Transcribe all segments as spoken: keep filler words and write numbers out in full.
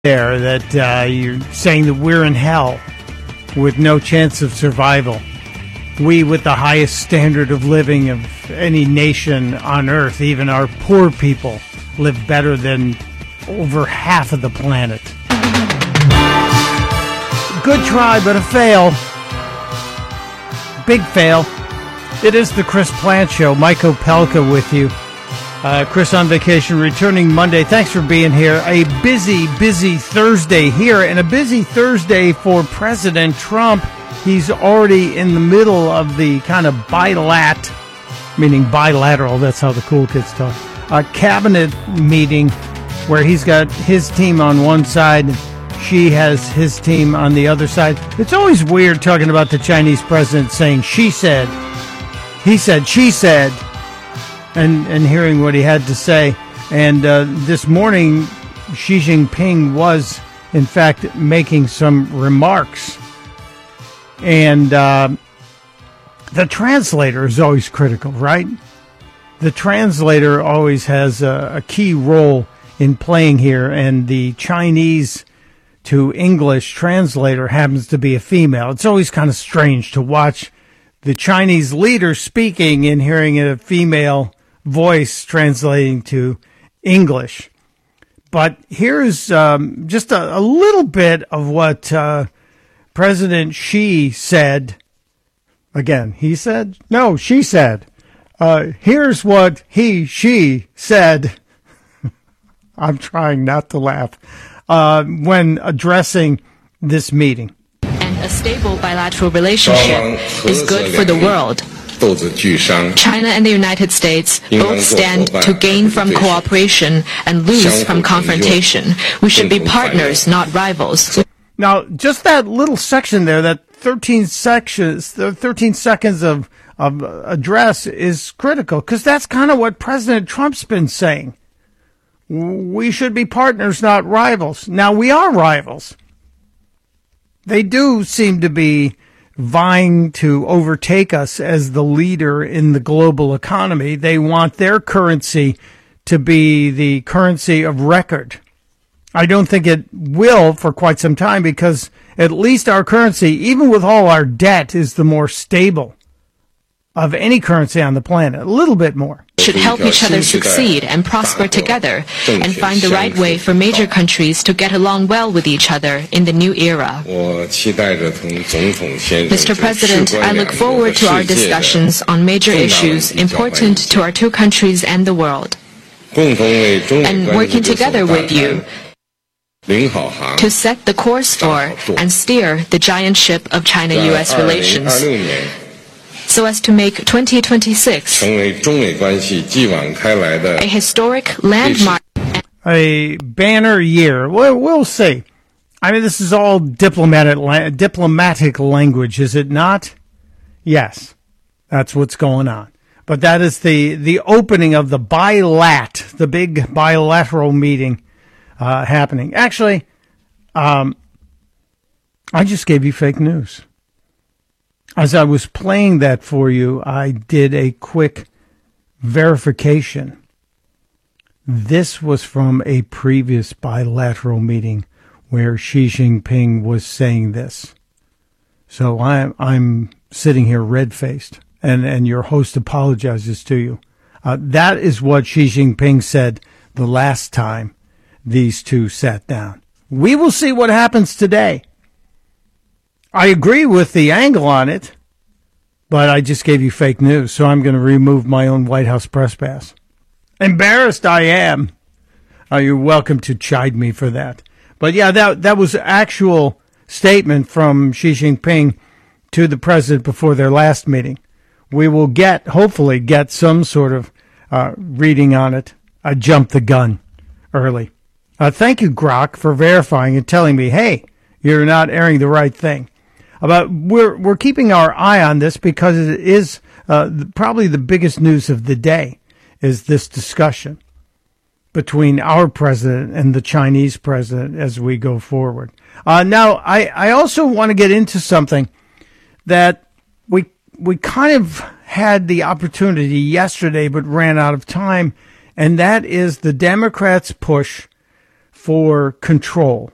there that uh, you're saying that we're in hell with no chance of survival. We with the highest standard of living of any nation on earth, even our poor people, live better than over half of the planet. Good try, but a fail. Big fail. It is the Chris Plant Show. Mike Opelka with you. Uh, Chris on vacation, returning Monday. Thanks for being here. A busy, busy Thursday here, and a busy Thursday for President Trump. He's already in the middle of the kind of bilat, meaning bilateral, that's how the cool kids talk, a cabinet meeting where he's got his team on one side, she has his team on the other side. It's always weird talking about the Chinese president saying she said, he said, she said, and, and hearing what he had to say. And uh, this morning, Xi Jinping was, in fact, making some remarks. And uh, the translator is always critical, right? The translator always has a, a key role in playing here, and the Chinese to English translator happens to be a female. It's always kind of strange to watch the Chinese leader speaking and hearing a female voice translating to English. But here's um, just a, a little bit of what uh, President Xi said. Again, he said? No, she said. Uh, here's what he, she said. I'm trying not to laugh. Uh, when addressing this meeting. And a stable bilateral relationship is good for the world. China and the United States both stand to gain from cooperation and lose from confrontation. We should be partners, not rivals. Now, just that little section there, that thirteen sections, the thirteen seconds of, of address is critical, because that's kind of what President Trump's been saying. We should be partners, not rivals. Now, we are rivals. They do seem to be vying to overtake us as the leader in the global economy. They want their currency to be the currency of record. I don't think it will for quite some time, because at least our currency, even with all our debt, is the more stable of any currency on the planet. A little bit more. Should help each other succeed and prosper together and find the right way for major countries to get along well with each other in the new era. Mister President, I look forward to our discussions on major issues important to our two countries and the world, and working together with you to set the course for and steer the giant ship of China-U S relations, so as to make twenty twenty-six a historic landmark. A banner year. Well, we'll see. I mean, this is all diplomatic, diplomatic language, is it not? Yes, that's what's going on. But that is the, the opening of the bilat, the big bilateral meeting uh, happening. Actually, um, I just gave you fake news. As I was playing that for you, I did a quick verification. This was from a previous bilateral meeting where Xi Jinping was saying this. So I'm, I'm sitting here red-faced, and, and your host apologizes to you. Uh, that is what Xi Jinping said the last time these two sat down. We will see what happens today. I agree with the angle on it, but I just gave you fake news, so I'm going to remove my own White House press pass. Embarrassed I am. Uh, you're welcome to chide me for that. But yeah, that that was an actual statement from Xi Jinping to the president before their last meeting. We will get, hopefully, get some sort of uh, reading on it. I jumped the gun early. Uh, thank you, Grok, for verifying and telling me, hey, you're not airing the right thing. But we're we're keeping our eye on this, because it is uh, probably the biggest news of the day, is this discussion between our president and the Chinese president as we go forward. Uh, now, I, I also want to get into something that we we kind of had the opportunity yesterday but ran out of time, and that is the Democrats' push for control.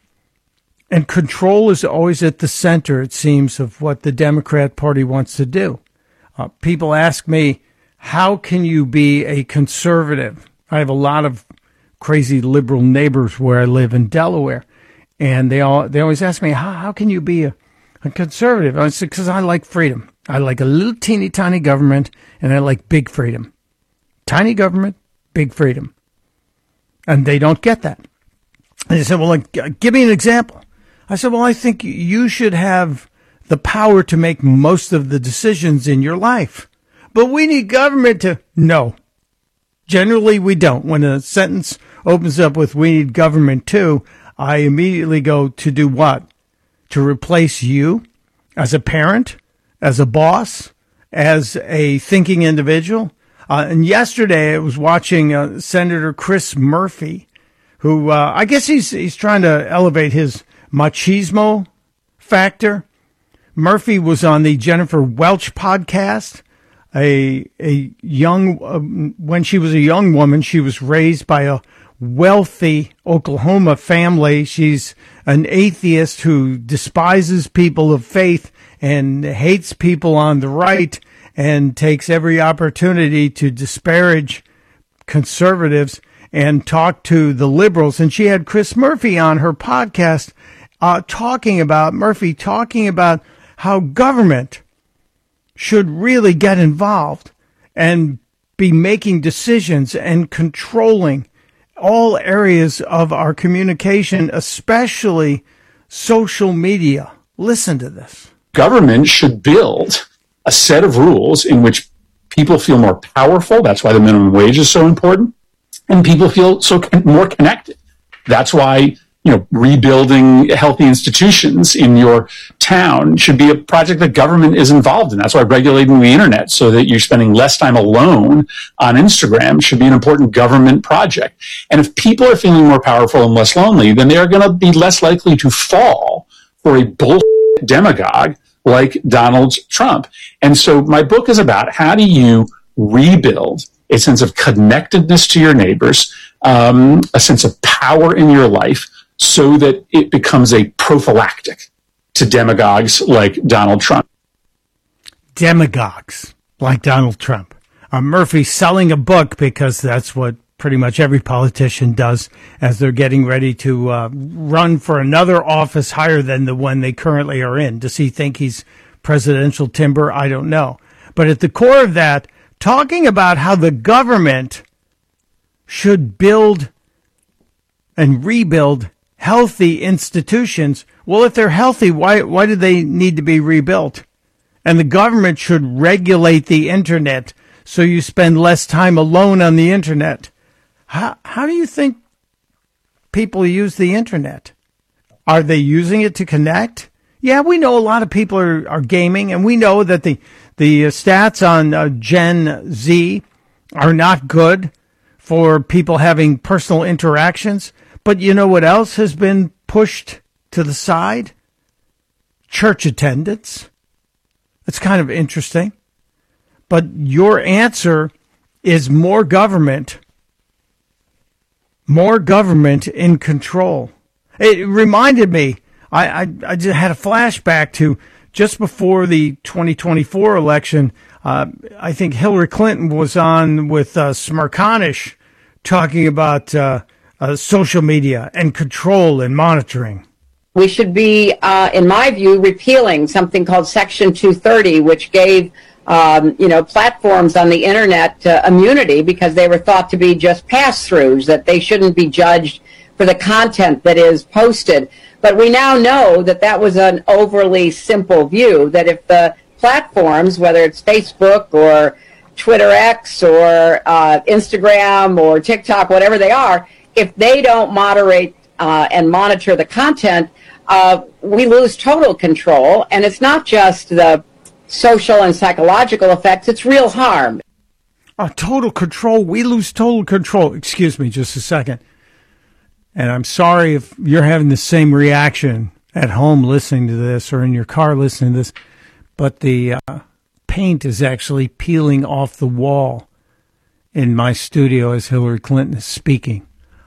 And control is always at the center, it seems, of what the Democrat Party wants to do. Uh, people ask me, how can you be a conservative? I have a lot of crazy liberal neighbors where I live in Delaware. And they all they always ask me, how, how can you be a, a conservative? I said, because I like freedom. I like a little teeny tiny government, and I like big freedom. Tiny government, big freedom. And they don't get that. And they said, well, like, give me an example. I said, well, I think you should have the power to make most of the decisions in your life. But we need government to... No. Generally, we don't. When a sentence opens up with, we need government too, I immediately go to do what? To replace you as a parent, as a boss, as a thinking individual? Uh, and yesterday I was watching uh, Senator Chris Murphy, who uh, I guess he's he's trying to elevate his machismo factor. Murphy was on the Jennifer Welch podcast. A a young uh, when she was a young woman, she was raised by a wealthy Oklahoma family. She's an atheist who despises people of faith and hates people on the right and takes every opportunity to disparage conservatives and talk to the liberals. And she had Chris Murphy on her podcast uh, talking about, Murphy talking about how government should really get involved and be making decisions and controlling all areas of our communication, especially social media. Listen to this. Government should build a set of rules in which people feel more powerful. That's why the minimum wage is so important. And people feel so more connected. That's why, you know, rebuilding healthy institutions in your town should be a project that government is involved in. That's why regulating the internet so that you're spending less time alone on Instagram should be an important government project. And if people are feeling more powerful and less lonely, then they are going to be less likely to fall for a bullshit demagogue like Donald Trump. And so my book is about how do you rebuild a sense of connectedness to your neighbors, um, a sense of power in your life, so that it becomes a prophylactic to demagogues like Donald Trump. Demagogues like Donald Trump. Uh, Murphy selling a book because that's what pretty much every politician does as they're getting ready to uh, run for another office higher than the one they currently are in. Does he think he's presidential timber? I don't know. But at the core of that, talking about how the government should build and rebuild healthy institutions. Well, if they're healthy, why why do they need to be rebuilt? And the government should regulate the internet so you spend less time alone on the internet. How how do you think people use the internet? Are they using it to connect? Yeah, we know a lot of people are, are gaming, and we know that the the stats on uh, Gen Z are not good for people having personal interactions. But you know what else has been pushed to the side? Church attendance. It's kind of interesting. But your answer is more government, more government in control. It reminded me, I, I, I just had a flashback to just before the twenty twenty-four election. Uh, I think Hillary Clinton was on with uh, Smerconish talking about uh, uh, social media and control and monitoring. We should be, uh, in my view, repealing something called Section two thirty, which gave um, you know, platforms on the internet uh, immunity because they were thought to be just pass-throughs, that they shouldn't be judged for the content that is posted. But we now know that that was an overly simple view, that if the platforms, whether it's Facebook or Twitter X or uh, Instagram or TikTok, whatever they are, if they don't moderate uh, and monitor the content, uh, we lose total control. And it's not just the social and psychological effects, it's real harm. Oh, total control. We lose total control. Excuse me just a second. And I'm sorry if you're having the same reaction at home listening to this or in your car listening to this, but the uh, paint is actually peeling off the wall in my studio as Hillary Clinton is speaking.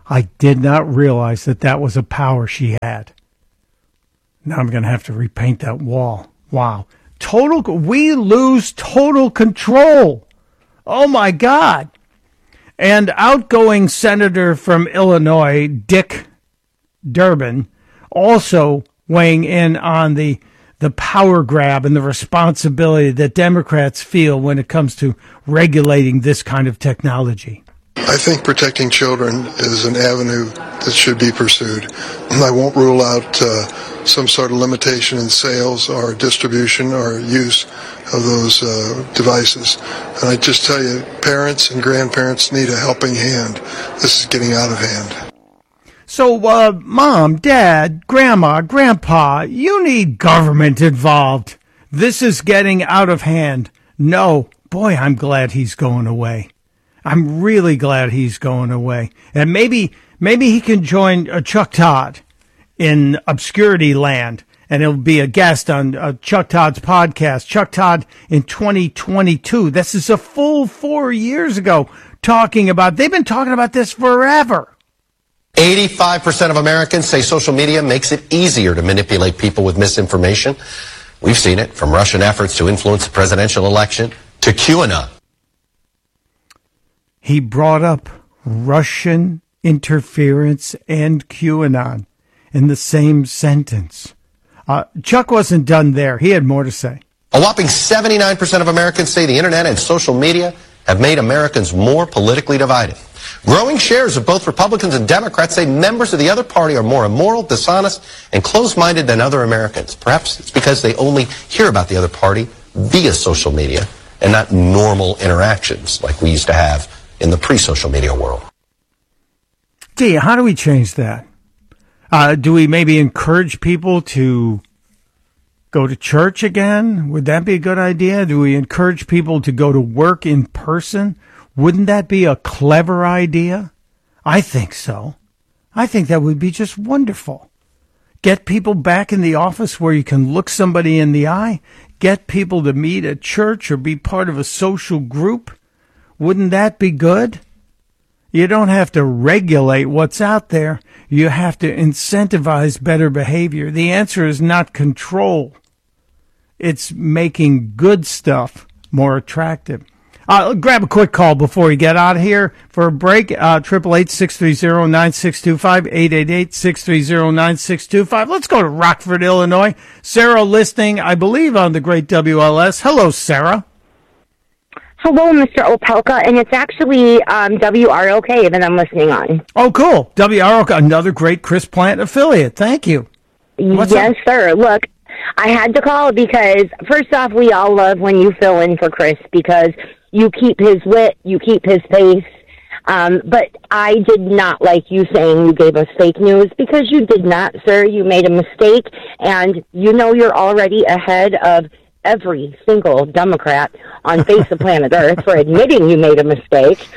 I did not realize that that was a power she had. Now I'm going to have to repaint that wall. Wow. Total, we lose total control. Oh my God. And outgoing senator from Illinois, Dick Durbin, also weighing in on the the power grab and the responsibility that Democrats feel when it comes to regulating this kind of technology. I think protecting children is an avenue that should be pursued. I won't rule out uh, some sort of limitation in sales or distribution or use of those uh, devices. And I just tell you, parents and grandparents need a helping hand. This is getting out of hand. So, uh, Mom, Dad, Grandma, Grandpa, you need government involved. This is getting out of hand. No, boy, I'm glad he's going away. I'm really glad he's going away. And maybe maybe he can join uh, Chuck Todd in Obscurity Land, and he'll be a guest on uh, Chuck Todd's podcast. Chuck Todd in twenty twenty-two. This is a full four years ago talking about, they've been talking about this forever. eighty-five percent of Americans say social media makes it easier to manipulate people with misinformation. We've seen it from Russian efforts to influence the presidential election to QAnon. He brought up Russian interference and QAnon in the same sentence. Uh, Chuck wasn't done there. He had more to say. A whopping seventy-nine percent of Americans say the internet and social media have made Americans more politically divided. Growing shares of both Republicans and Democrats say members of the other party are more immoral, dishonest, and closed-minded than other Americans. Perhaps it's because they only hear about the other party via social media and not normal interactions like we used to have in the pre-social media world. Gee, how do we change that? Uh, do we maybe encourage people to go to church again? Would that be a good idea? Do we encourage people to go to work in person? Wouldn't that be a clever idea? I think so. I think that would be just wonderful. Get people back in the office where you can look somebody in the eye. Get people to meet at church or be part of a social group. Wouldn't that be good? You don't have to regulate what's out there. You have to incentivize better behavior. The answer is not control. It's making good stuff more attractive. Uh, grab a quick call before we get out of here for a break. Uh, triple eight, six three zero, nine six two five, eight eight eight, six three zero, nine six two five. Let's go to Rockford, Illinois. Sarah listening, I believe, on the great W L S. Hello, Sarah. Hello, Mister Opelka, and it's actually um, W R O K that I'm listening on. Oh, cool. W R O K, another great Chris Plant affiliate. Thank you. What's yes, up? sir. Look, I had to call because, first off, we all love when you fill in for Chris because you keep his wit, you keep his pace. Um, but I did not like you saying you gave us fake news because you did not, sir. You made a mistake, and you know you're already ahead of every single Democrat on face of planet Earth for admitting you made a mistake.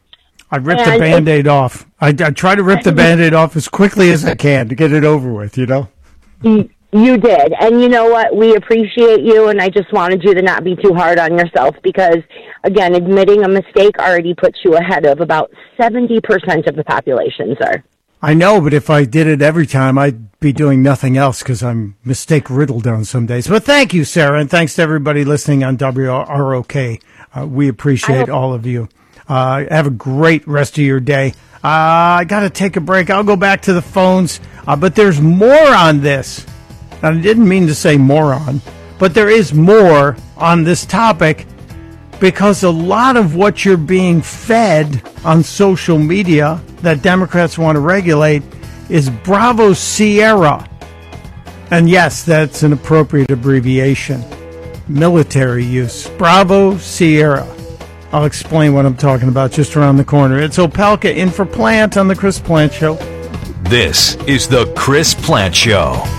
I ripped and the Band-Aid off. I, I try to rip the Band-Aid off as quickly as I can to get it over with, you know? You, you did. And you know what? We appreciate you, and I just wanted you to not be too hard on yourself because, again, admitting a mistake already puts you ahead of about seventy percent of the population, sir. I know, but if I did it every time, I'd be doing nothing else because I'm mistake-riddled on some days. But thank you, Sarah, and thanks to everybody listening on W R O K. Uh, we appreciate all of you. Uh, have a great rest of your day. Uh, I got to take a break. I'll go back to the phones, uh, but there's more on this. And I didn't mean to say moron, but there is more on this topic because a lot of what you're being fed on social media that Democrats want to regulate is Bravo Sierra. And yes, that's an appropriate abbreviation. Military use. Bravo Sierra. I'll explain what I'm talking about just around the corner. It's Opelka in for Plant on The Chris Plant Show. This is The Chris Plant Show.